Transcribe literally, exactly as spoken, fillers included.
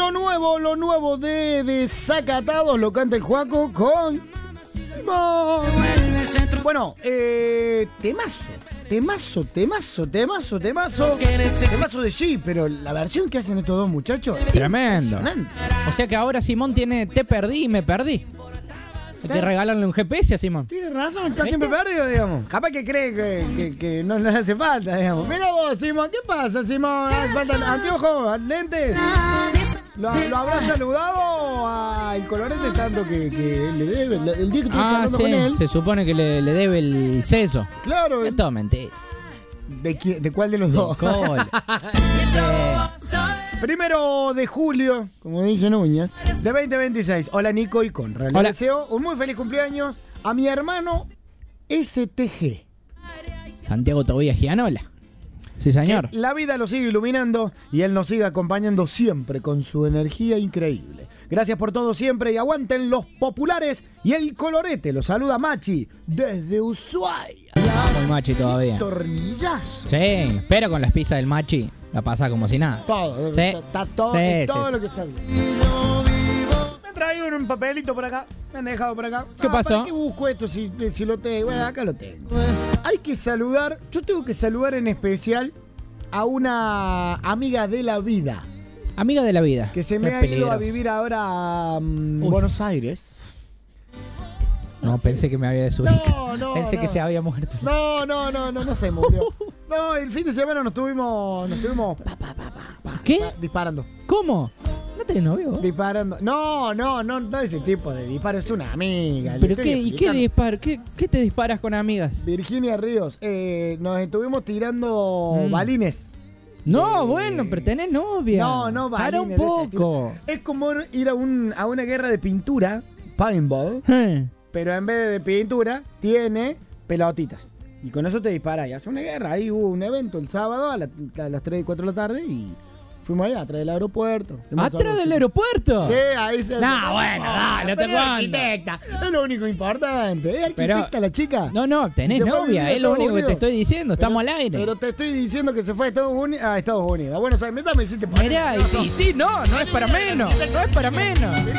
lo nuevo, lo nuevo de Desacatados, lo canta el Juaco con Simón. Bueno, eh, temazo, temazo, temazo, temazo, temazo, temazo de G, pero la versión que hacen estos dos muchachos es tremendo. impresionante. O sea que ahora Simón tiene Te perdí y me perdí. Hay que regalarle un G P S a Simón. Tiene razón, está siempre perdido, digamos. Capaz que cree que, que, que no le hace falta, digamos. Mira vos, Simón, ¿qué pasa, Simón? ¿Faltan anteojos, lentes? ¿Lo, ¿Lo habrás saludado al Colorete tanto que, que le debe? El día que estuve Ah, charlando sí, con él. se supone que le, le debe el seso. Claro. Es todo mentira. ¿De, quién, ¿De cuál de los dos? Cole. eh, Primero de julio, como dice Núñez, de veinte veintiséis. Hola, Nico y Conrad. Le Hola. deseo un muy feliz cumpleaños a mi hermano S T G. Santiago Tobías Gianola. Sí, señor. Que la vida lo sigue iluminando y él nos sigue acompañando siempre con su energía increíble. Gracias por todo siempre y aguanten los populares y el Colorete. Los saluda Machi desde Ushuaia. Muy machi todavía. Tornillazo. Sí, pero con las pizzas del machi la pasa como si nada. Todo, Sí. está todo, Sí, todo sí, lo sí. que está bien. Me han traído un papelito por acá, me han dejado por acá. ¿Qué Ah, pasó? ¿Para qué busco esto si, si lo tengo? Bueno, acá lo tengo. Hay que saludar, yo tengo que saludar en especial a una amiga de la vida Amiga de la vida. que se Qué me ha ido peligroso. a vivir ahora a um, Uy. Buenos Aires. No, pensé que me había desubicado. No, no, Pensé no. que se había muerto. No, no, no, no, no se murió. No, el fin de semana nos tuvimos, nos tuvimos pa, pa, pa, pa, pa, ¿Qué? pa, disparando. ¿Cómo? ¿No tenés novio? vos? Disparando. No, no, no, no ese tipo de disparo, es una amiga. le ¿Pero estoy qué? ¿Y qué explicando. disparo? ¿Qué, ¿Qué te disparas con amigas? Virginia Ríos, eh, nos estuvimos tirando Mm. balines. No, Eh, bueno, pero tenés novia. No, no, Para un balines de ese poco. Es como ir a, un, a una guerra de pintura, paintball, Eh. pero en vez de pintura, tiene pelotitas. Y con eso te dispara y hace una guerra. Ahí hubo un evento el sábado a, la- a las tres y cuatro de la tarde y fuimos allá, atrás del aeropuerto. ¿Atrás del aeropuerto? Sí, ahí se... No, bueno, dale, no te pero es cuento. arquitecta, es lo único importante. Es arquitecta Pero- la chica. No, no, tenés Se fue a novia, vivir a es lo Estados único que te Unidos. estoy diciendo, estamos Pero- al aire. Pero te estoy diciendo que se fue a Estados Unidos. A Estados Unidos. A Buenos Aires. Me hiciste poner Mirá, y nervioso. sí, sí, no, no es para menos, no es para menos.